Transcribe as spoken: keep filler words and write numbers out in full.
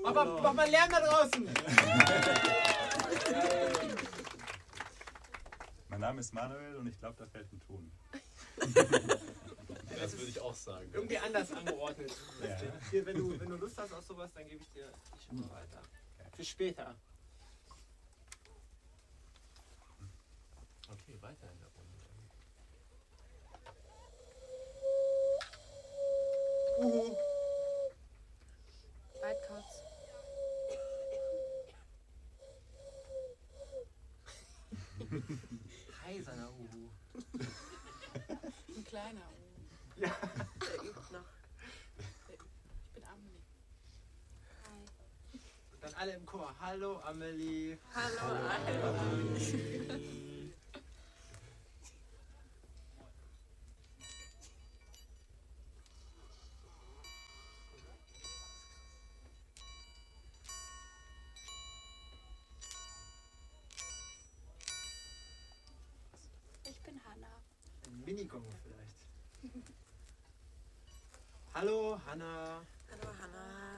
Mach mal, mach mal Lärm da draußen! Mein Name ist Manuel und ich glaube, da fällt ein Ton. Das würde ich auch sagen. Irgendwie anders angeordnet. Ja. Hier, wenn du, wenn du Lust hast auf sowas, dann gebe ich dir die Schippe weiter. Für später. Okay, weiter in der Runde. Uhu. Whitecoats. Heiserner Uhu. Ein kleiner Uhu. Ja. Der übt noch. Der übt. Ich bin Amelie. Hi. Dann alle im Chor. Hallo Amelie. Hallo, Hallo Amelie. Ich bin Hanna. Ein Minigong vielleicht. Hallo Hanna. Hallo Hanna.